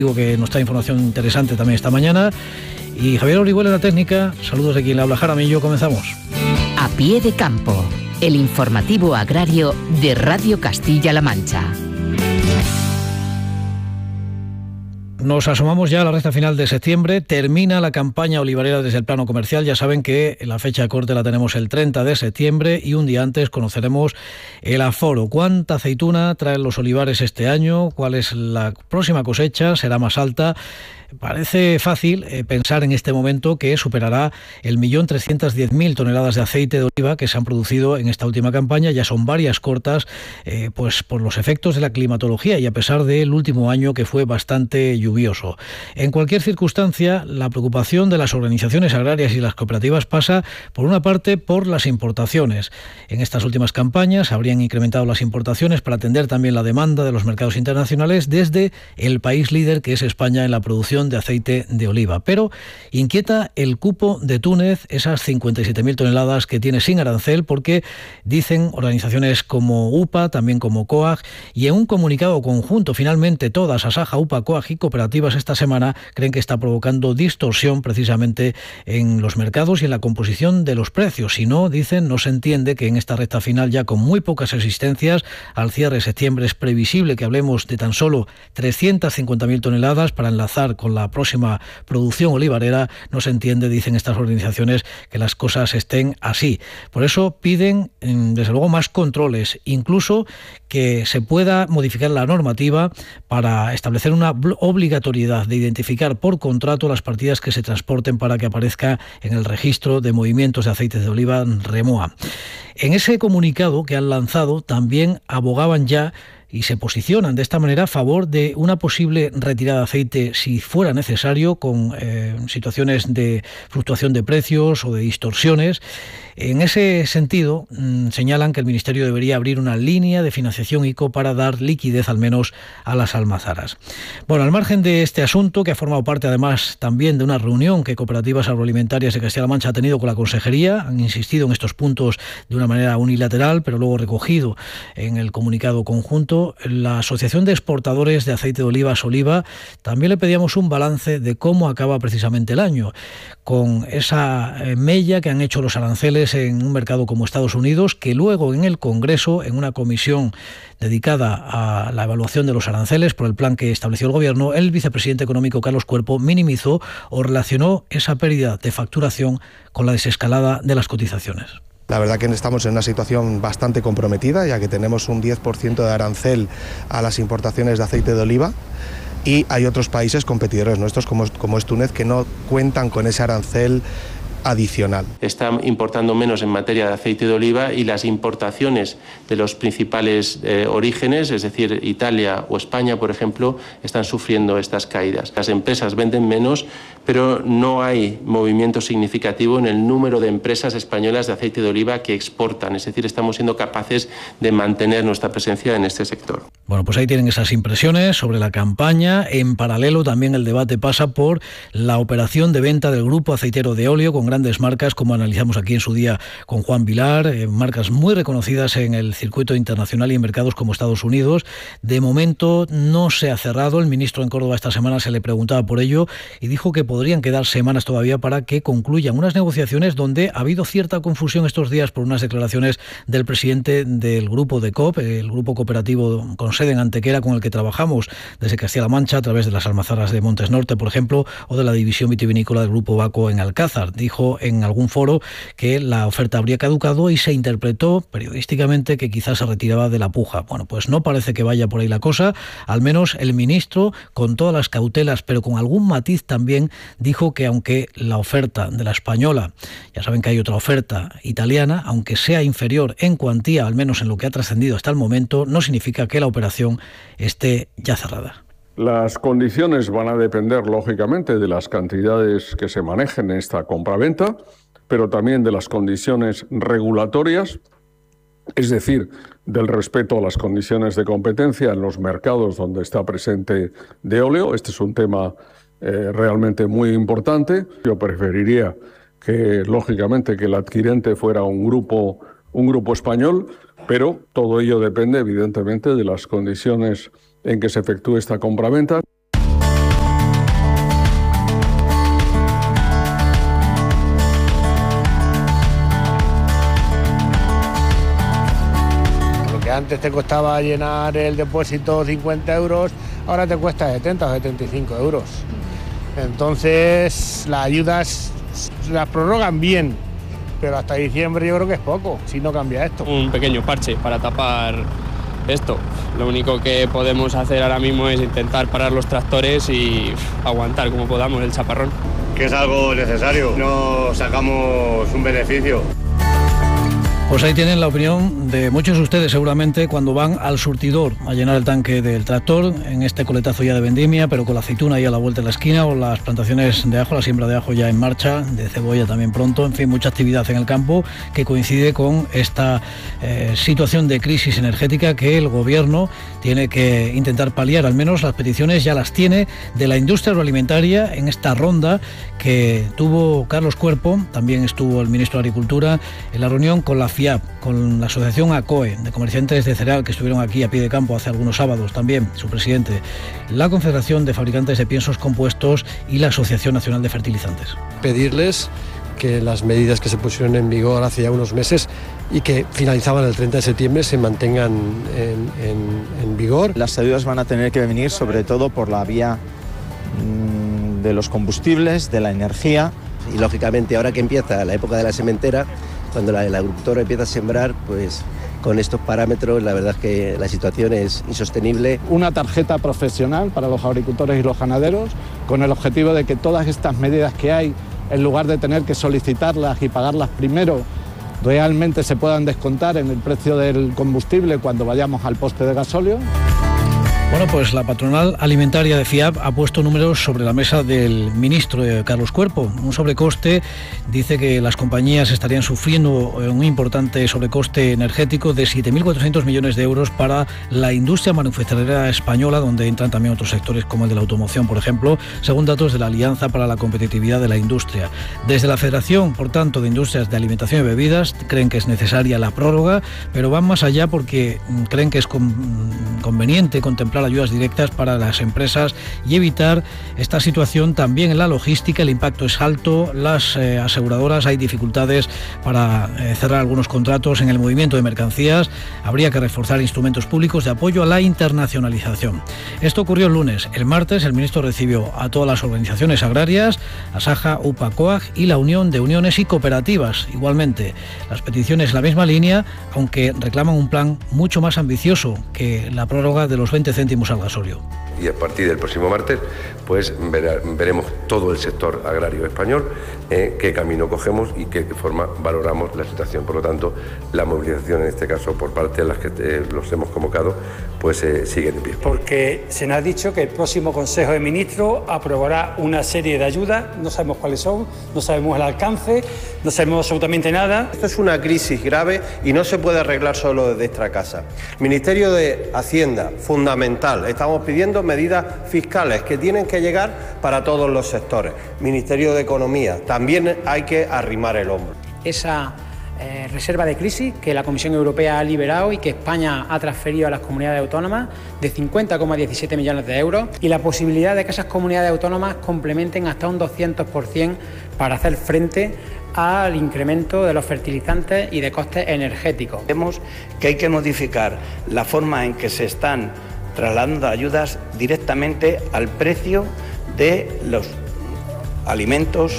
Digo que nos trae información interesante también esta mañana. Y Javier Orihuela en la técnica. Saludos de quien le habla, Jaramillo. Comenzamos. A pie de campo, el informativo agrario de Radio Castilla-La Mancha. Nos asomamos ya a la recta final de septiembre. Termina la campaña olivarera desde el plano comercial. Ya saben que la fecha de corte la tenemos el 30 de septiembre y un día antes conoceremos el aforo. ¿Cuánta aceituna traen los olivares este año? ¿Cuál es la próxima cosecha? ¿Será más alta? Parece fácil pensar en este momento que superará el 1.310.000 toneladas de aceite de oliva que se han producido en esta última campaña. Ya son varias cortas, pues por los efectos de la climatología y a pesar del último año que fue bastante lluvioso. En cualquier circunstancia, la preocupación de las organizaciones agrarias y las cooperativas pasa, por una parte, por las importaciones. En estas últimas campañas habrían incrementado las importaciones para atender también la demanda de los mercados internacionales desde el país líder que es España en la producción de aceite de oliva. Pero inquieta el cupo de Túnez, esas 57.000 toneladas que tiene sin arancel, porque dicen organizaciones como UPA, también como COAG, y en un comunicado conjunto, finalmente todas, Asaja, UPA, COAG y cooperativas esta semana, creen que está provocando distorsión precisamente en los mercados y en la composición de los precios. Si no, dicen, no se entiende que en esta recta final, ya con muy pocas existencias, al cierre de septiembre es previsible que hablemos de tan solo 350.000 toneladas para enlazar con la próxima producción olivarera. No se entiende, dicen estas organizaciones, que las cosas estén así. Por eso piden, desde luego, más controles, incluso que se pueda modificar la normativa para establecer una obligatoriedad de identificar por contrato las partidas que se transporten para que aparezca en el registro de movimientos de aceites de oliva REMOA. En ese comunicado que han lanzado también abogaban ya y se posicionan de esta manera a favor de una posible retirada de aceite si fuera necesario, con situaciones de fluctuación de precios o de distorsiones. En ese sentido, señalan que el Ministerio debería abrir una línea de financiación ICO para dar liquidez al menos a las almazaras. Bueno, al margen de este asunto, que ha formado parte además también de una reunión que Cooperativas Agroalimentarias de Castilla-La Mancha ha tenido con la Consejería, han insistido en estos puntos de una manera unilateral, pero luego recogido en el comunicado conjunto. La Asociación de Exportadores de Aceite de Oliva, Soliva, también le pedíamos un balance de cómo acaba precisamente el año, con esa mella que han hecho los aranceles en un mercado como Estados Unidos, que luego en el Congreso, en una comisión dedicada a la evaluación de los aranceles por el plan que estableció el Gobierno, el vicepresidente económico Carlos Cuerpo minimizó o relacionó esa pérdida de facturación con la desescalada de las cotizaciones. La verdad que estamos en una situación bastante comprometida, ya que tenemos un 10% de arancel a las importaciones de aceite de oliva y hay otros países competidores nuestros, como es Túnez, que no cuentan con ese arancel adicional. Está importando menos en materia de aceite de oliva y las importaciones de los principales orígenes, es decir, Italia o España, por ejemplo, están sufriendo estas caídas. Las empresas venden menos, pero no hay movimiento significativo en el número de empresas españolas de aceite de oliva que exportan. Es decir, estamos siendo capaces de mantener nuestra presencia en este sector. Bueno, pues ahí tienen esas impresiones sobre la campaña. En paralelo, también el debate pasa por la operación de venta del grupo aceitero de óleo con grandes marcas, como analizamos aquí en su día con Juan Vilar, marcas muy reconocidas en el circuito internacional y en mercados como Estados Unidos. De momento no se ha cerrado. El ministro en Córdoba esta semana se le preguntaba por ello y dijo que podrían quedar semanas todavía para que concluyan unas negociaciones donde ha habido cierta confusión estos días por unas declaraciones del presidente del grupo de COP, el grupo cooperativo con sede en Antequera, con el que trabajamos desde Castilla-La Mancha a través de las almazaras de Montes Norte, por ejemplo, o de la división vitivinícola del grupo Baco en Alcázar. Dijo en algún foro que la oferta habría caducado y se interpretó periodísticamente que quizás se retiraba de la puja. Bueno, pues no parece que vaya por ahí la cosa. Al menos el ministro, con todas las cautelas, pero con algún matiz también, dijo que aunque la oferta de la española, ya saben que hay otra oferta italiana, aunque sea inferior en cuantía, al menos en lo que ha trascendido hasta el momento, no significa que la operación esté ya cerrada. Las condiciones van a depender, lógicamente, de las cantidades que se manejen en esta compraventa, pero también de las condiciones regulatorias, es decir, del respeto a las condiciones de competencia en los mercados donde está presente de óleo. Este es un tema realmente muy importante. Yo preferiría que, lógicamente, que el adquirente fuera un grupo español, pero todo ello depende, evidentemente, de las condiciones en que se efectúe esta compraventa. antes te costaba llenar el depósito 50 euros, ahora te cuesta 70 o 75 euros. Entonces las ayudas las prorrogan bien, pero hasta diciembre yo creo que es poco, si no cambia esto. Un pequeño parche para tapar esto. Lo único que podemos hacer ahora mismo es intentar parar los tractores y aguantar como podamos el chaparrón. Que es algo necesario, no sacamos un beneficio. Pues ahí tienen la opinión de muchos de ustedes seguramente cuando van al surtidor a llenar el tanque del tractor en este coletazo ya de vendimia, pero con la aceituna ahí a la vuelta de la esquina o las plantaciones de ajo, la siembra de ajo ya en marcha, de cebolla también pronto, en fin, mucha actividad en el campo que coincide con esta situación de crisis energética que el gobierno tiene que intentar paliar. Al menos las peticiones ya las tiene de la industria agroalimentaria en esta ronda que tuvo Carlos Cuerpo, también estuvo el ministro de Agricultura en la reunión con la FIAP, con la asociación ACOE de comerciantes de cereal que estuvieron aquí a pie de campo hace algunos sábados, también su presidente, la Confederación de Fabricantes de Piensos Compuestos y la Asociación Nacional de Fertilizantes. Pedirles que las medidas que se pusieron en vigor hace ya unos meses y que finalizaban el 30 de septiembre se mantengan en vigor. Las ayudas van a tener que venir sobre todo por la vía de los combustibles, de la energía. Y lógicamente ahora que empieza la época de la sementera, cuando el agricultor empieza a sembrar, pues con estos parámetros la verdad es que la situación es insostenible. Una tarjeta profesional para los agricultores y los ganaderos con el objetivo de que todas estas medidas que hay, en lugar de tener que solicitarlas y pagarlas primero, realmente se puedan descontar en el precio del combustible cuando vayamos al poste de gasóleo. Bueno, pues la patronal alimentaria de FIAP ha puesto números sobre la mesa del ministro Carlos Cuerpo. Un sobrecoste, dice que las compañías estarían sufriendo un importante sobrecoste energético de 7.400 millones de euros para la industria manufacturera española, donde entran también otros sectores como el de la automoción, por ejemplo, según datos de la Alianza para la Competitividad de la Industria. Desde la Federación, por tanto, de Industrias de Alimentación y Bebidas, creen que es necesaria la prórroga, pero van más allá porque creen que es conveniente contemplar ayudas directas para las empresas y evitar esta situación también en la logística. El impacto es alto, las aseguradoras, hay dificultades para cerrar algunos contratos en el movimiento de mercancías, habría que reforzar instrumentos públicos de apoyo a la internacionalización. Esto ocurrió el lunes. El martes el ministro recibió a todas las organizaciones agrarias, Asaja, UPA, COAG y la Unión de Uniones y Cooperativas. Igualmente, las peticiones en la misma línea, aunque reclaman un plan mucho más ambicioso que la prórroga de los 20 céntimos al gasóleo. Y a partir del próximo martes, pues veremos todo el sector agrario español, qué camino cogemos y qué forma valoramos la situación. Por lo tanto, la movilización en este caso por parte de las que los hemos convocado, pues sigue de pie. Porque se nos ha dicho que el próximo Consejo de Ministros aprobará una serie de ayudas, no sabemos cuáles son, no sabemos el alcance, no sabemos absolutamente nada. Esto es una crisis grave y no se puede arreglar solo desde esta casa. Ministerio de Hacienda, fundamental. Estamos pidiendo medidas fiscales que tienen que llegar para todos los sectores. Ministerio de Economía, también hay que arrimar el hombro. Esa reserva de crisis que la Comisión Europea ha liberado y que España ha transferido a las comunidades autónomas de 50,17 millones de euros y la posibilidad de que esas comunidades autónomas complementen hasta un 200% para hacer frente al incremento de los fertilizantes y de costes energéticos. Vemos que hay que modificar la forma en que se están trasladando ayudas directamente al precio de los alimentos.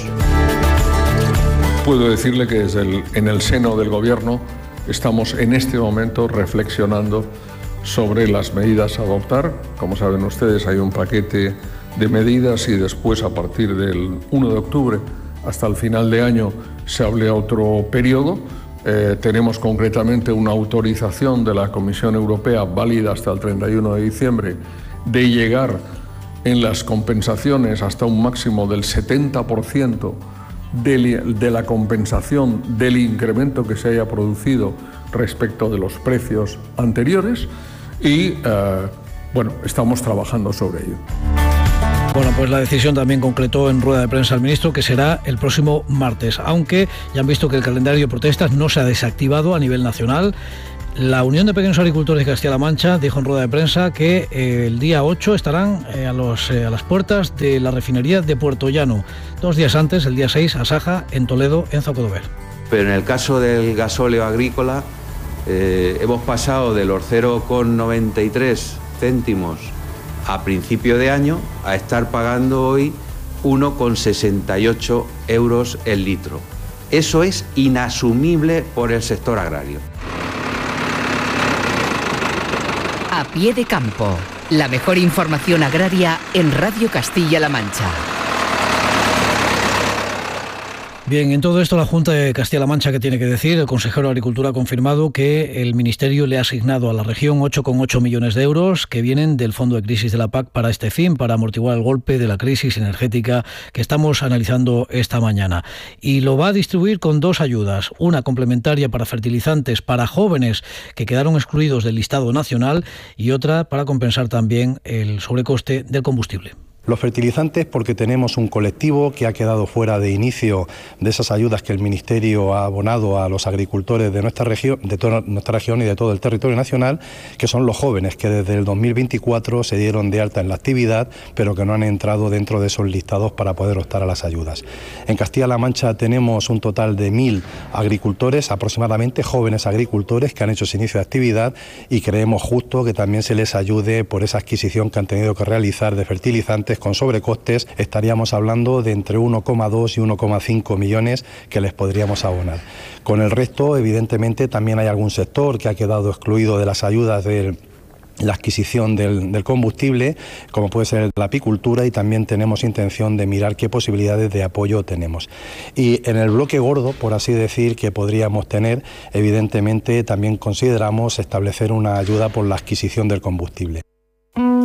Puedo decirle que en el seno del Gobierno estamos en este momento reflexionando sobre las medidas a adoptar. Como saben ustedes, hay un paquete de medidas y después, a partir del 1 de octubre hasta el final de año, se abre otro periodo. Tenemos concretamente una autorización de la Comisión Europea válida hasta el 31 de diciembre de llegar en las compensaciones hasta un máximo del 70% de la compensación del incremento que se haya producido respecto de los precios anteriores y, estamos trabajando sobre ello. Bueno, pues la decisión también concretó en rueda de prensa el ministro que será el próximo martes, aunque ya han visto que el calendario de protestas no se ha desactivado a nivel nacional. La Unión de Pequeños Agricultores de Castilla-La Mancha dijo en rueda de prensa que el día 8 estarán a las puertas de la refinería de Puerto Llano. 2 días antes, el día 6, Asaja, en Toledo, en Zocodover. Pero en el caso del gasóleo agrícola, hemos pasado de los 0,93 céntimos a principio de año a estar pagando hoy 1,68 euros el litro. Eso es inasumible por el sector agrario. A pie de campo, la mejor información agraria en Radio Castilla-La Mancha. Bien, en todo esto la Junta de Castilla-La Mancha, ¿qué tiene que decir? El consejero de Agricultura ha confirmado que el Ministerio le ha asignado a la región 8,8 millones de euros que vienen del Fondo de Crisis de la PAC para este fin, para amortiguar el golpe de la crisis energética que estamos analizando esta mañana. Y lo va a distribuir con dos ayudas, una complementaria para fertilizantes para jóvenes que quedaron excluidos del listado nacional y otra para compensar también el sobrecoste del combustible. Los fertilizantes porque tenemos un colectivo que ha quedado fuera de inicio de esas ayudas que el Ministerio ha abonado a los agricultores de nuestra región, de toda nuestra región y de todo el territorio nacional, que son los jóvenes que desde el 2024 se dieron de alta en la actividad, pero que no han entrado dentro de esos listados para poder optar a las ayudas. En Castilla-La Mancha tenemos un total de 1.000 agricultores, aproximadamente jóvenes agricultores que han hecho ese inicio de actividad y creemos justo que también se les ayude por esa adquisición que han tenido que realizar de fertilizantes con sobrecostes. Estaríamos hablando de entre 1,2 y 1,5 millones que les podríamos abonar. Con el resto, evidentemente, también hay algún sector que ha quedado excluido de las ayudas de la adquisición del combustible, como puede ser la apicultura, y también tenemos intención de mirar qué posibilidades de apoyo tenemos. Y en el bloque gordo, por así decir, que podríamos tener, evidentemente también consideramos establecer una ayuda por la adquisición del combustible.